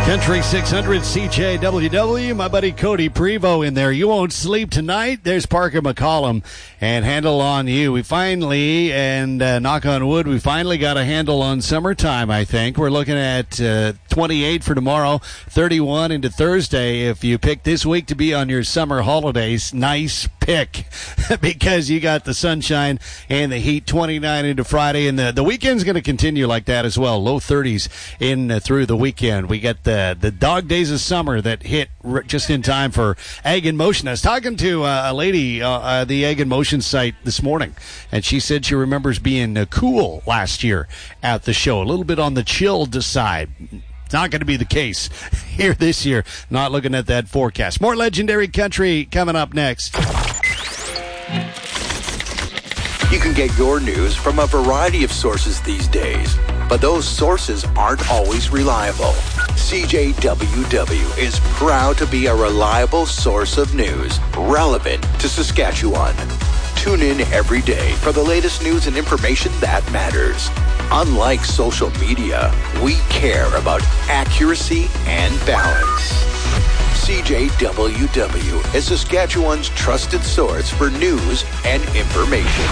Country 600 CJWW, my buddy Cody Prevost in there. You won't sleep tonight. There's Parker McCollum and Handle on You. We finally, and knock on wood, we finally got a handle on summertime, I think. We're looking at 28 for tomorrow, 31 into Thursday. If you pick this week to be on your summer holidays, nice pick because you got the sunshine and the heat. 29 into Friday, and the weekend's going to continue like that as well. Low 30s in through the weekend. We got the dog days of summer that hit just in time for Ag in Motion. I was talking to a lady the Ag in Motion site this morning, and she said she remembers being cool last year at the show, a little bit on the chilled side. It's not going to be the case here this year. Not looking at that forecast. More legendary country coming up next. You can get your news from a variety of sources these days, but those sources aren't always reliable. CJWW is proud to be a reliable source of news relevant to Saskatchewan. Tune in every day for the latest news and information that matters. Unlike social media, we care about accuracy and balance. CJWW is Saskatchewan's trusted source for news and information.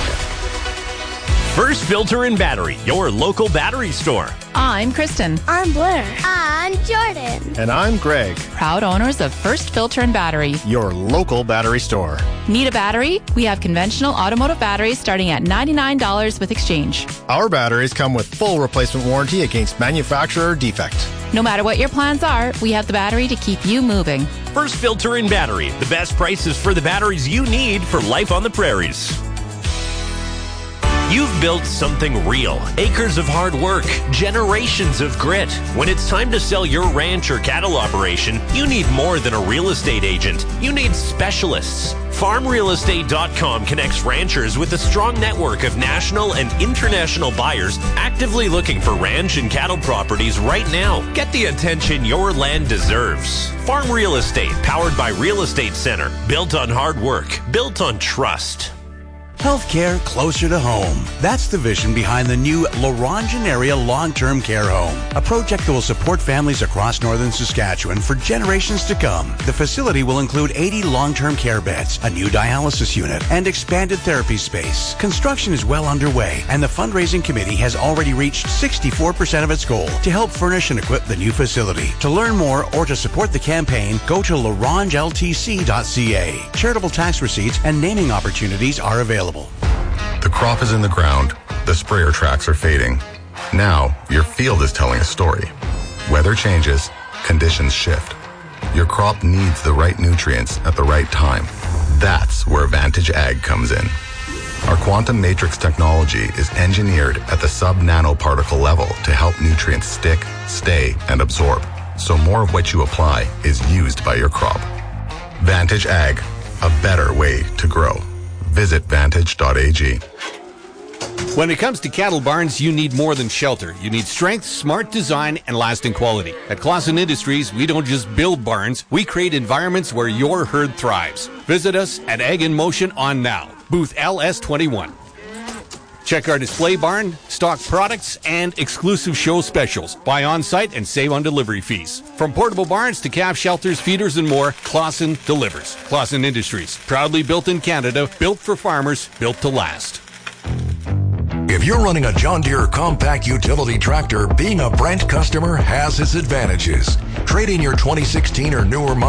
First Filter and Battery, your local battery store. I'm Kristen. I'm Blair. I'm Jordan. And I'm Greg. Proud owners of First Filter and Battery, your local battery store. Need a battery? We have conventional automotive batteries starting at $99 with exchange. Our batteries come with full replacement warranty against manufacturer defect. No matter what your plans are, we have the battery to keep you moving. First Filter and Battery, the best prices for the batteries you need for life on the prairies. You've built something real. Acres of hard work, generations of grit. When it's time to sell your ranch or cattle operation, you need more than a real estate agent. You need specialists. FarmRealEstate.com connects ranchers with a strong network of national and international buyers actively looking for ranch and cattle properties right now. Get the attention your land deserves. Farm Real Estate, powered by Real Estate Center. Built on hard work. Built on trust. Healthcare closer to home. That's the vision behind the new Laurentian Area Long-Term Care Home, a project that will support families across northern Saskatchewan for generations to come. The facility will include 80 long-term care beds, a new dialysis unit, and expanded therapy space. Construction is well underway, and the fundraising committee has already reached 64% of its goal to help furnish and equip the new facility. To learn more or to support the campaign, go to larangeltc.ca. Charitable tax receipts and naming opportunities are available. The crop is in the ground. The sprayer tracks are fading. Now, your field is telling a story. Weather changes. Conditions shift. Your crop needs the right nutrients at the right time. That's where Vantage Ag comes in. Our quantum matrix technology is engineered at the sub-nanoparticle level to help nutrients stick, stay, and absorb, so more of what you apply is used by your crop. Vantage Ag, a better way to grow. Visit vantage.ag. When it comes to cattle barns, you need more than shelter. You need strength, smart design, and lasting quality. At Clausen Industries, we don't just build barns, we create environments where your herd thrives. Visit us at Ag in Motion on Now, booth LS21. Check our display barn, stock products, and exclusive show specials. Buy on-site and save on delivery fees. From portable barns to calf shelters, feeders, and more, Clausen delivers. Clausen Industries, proudly built in Canada, built for farmers, built to last. If you're running a John Deere compact utility tractor, being a Brent customer has its advantages. Trade in your 2016 or newer